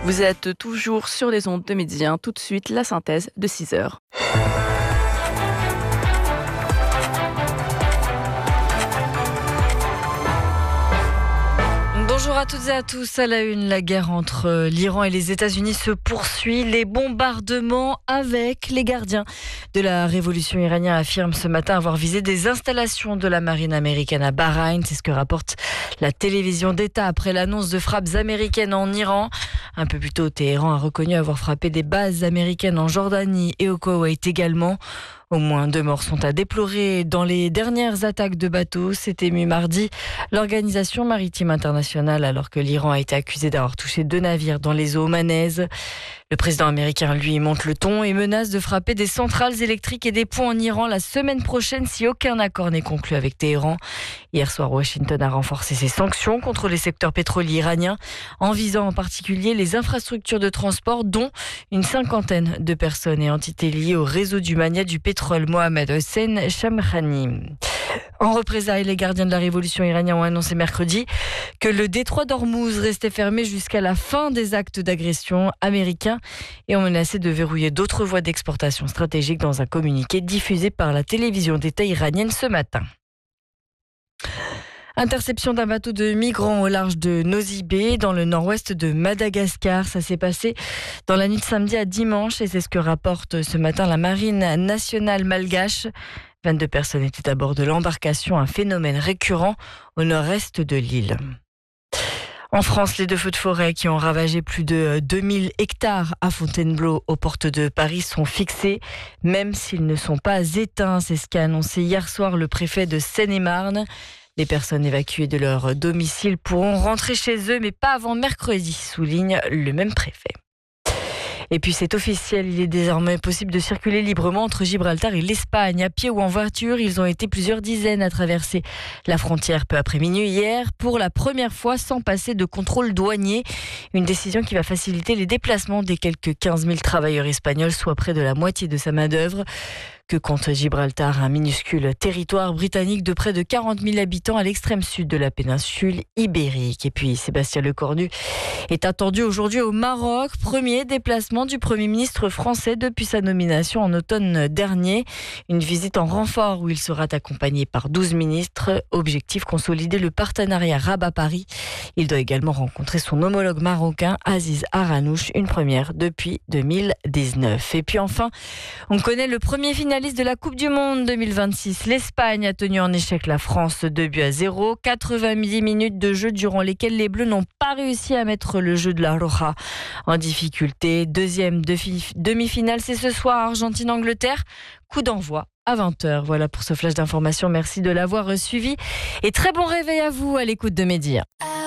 Vous êtes toujours sur les ondes de Midi 1. Tout de suite, la synthèse de 6 heures. Bonjour à toutes et à tous. À la une, la guerre entre l'Iran et les États-Unis se poursuit. Les bombardements avec les gardiens de la révolution iranienne affirment ce matin avoir visé des installations de la marine américaine à Bahreïn. C'est ce que rapporte la télévision d'État après l'annonce de frappes américaines en Iran. Un peu plus tôt, Téhéran a reconnu avoir frappé des bases américaines en Jordanie et au Koweït également. Au moins 2 morts sont à déplorer dans les dernières attaques de bateaux. S'est émue mardi l'Organisation maritime internationale alors que l'Iran a été accusé d'avoir touché 2 navires dans les eaux omanaises. Le président américain, lui, monte le ton et menace de frapper des centrales électriques et des ponts en Iran la semaine prochaine si aucun accord n'est conclu avec Téhéran. Hier soir, Washington a renforcé ses sanctions contre les secteurs pétroliers iraniens en visant en particulier les infrastructures de transport dont une 50aine de personnes et entités liées au réseau du magnat du pétrole Mohamed Hossein Shamkhani. En représailles, les gardiens de la révolution iranienne ont annoncé mercredi que le détroit d'Ormuz restait fermé jusqu'à la fin des actes d'agression américains et ont menacé de verrouiller d'autres voies d'exportation stratégiques dans un communiqué diffusé par la télévision d'État iranienne ce matin. Interception d'un bateau de migrants au large de Nosy Be, dans le nord-ouest de Madagascar. Ça s'est passé dans la nuit de samedi à dimanche et c'est ce que rapporte ce matin la marine nationale malgache. 22 personnes étaient à bord de l'embarcation, un phénomène récurrent au nord-est de l'île. En France, les 2 feux de forêt qui ont ravagé plus de 2000 hectares à Fontainebleau, aux portes de Paris, sont fixés, même s'ils ne sont pas éteints. C'est ce qu'a annoncé hier soir le préfet de Seine-et-Marne. Les personnes évacuées de leur domicile pourront rentrer chez eux, mais pas avant mercredi, souligne le même préfet. Et puis c'est officiel, il est désormais possible de circuler librement entre Gibraltar et l'Espagne. À pied ou en voiture, ils ont été plusieurs dizaines à traverser la frontière peu après minuit hier, pour la première fois sans passer de contrôle douanier. Une décision qui va faciliter les déplacements des quelques 15 000 travailleurs espagnols, soit près de la moitié de sa main-d'œuvre. Que compte Gibraltar, un minuscule territoire britannique de près de 40 000 habitants à l'extrême sud de la péninsule ibérique. Et puis Sébastien Lecornu est attendu aujourd'hui au Maroc, premier déplacement du Premier ministre français depuis sa nomination en automne dernier. Une visite en renfort où il sera accompagné par 12 ministres. Objectif, consolider le partenariat Rabat-Paris. Il doit également rencontrer son homologue marocain Aziz Aranouch, une première depuis 2019. Et puis enfin, on connaît le premier finaliste de la Coupe du Monde 2026. L'Espagne a tenu en échec la France 2-0. 90 minutes de jeu durant lesquelles les Bleus n'ont pas réussi à mettre le jeu de la Roja en difficulté. Deuxième demi-finale, c'est ce soir, Argentine-Angleterre. Coup d'envoi à 20h. Voilà pour ce flash d'information. Merci de l'avoir suivi et très bon réveil à vous à l'écoute de Midi 1.